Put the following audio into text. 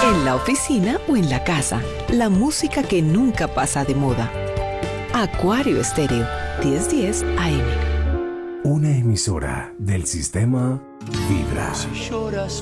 En la oficina o en la casa, la música que nunca pasa de moda. Acuario Estéreo, 1010 AM. Una emisora del sistema Vibra. Si lloras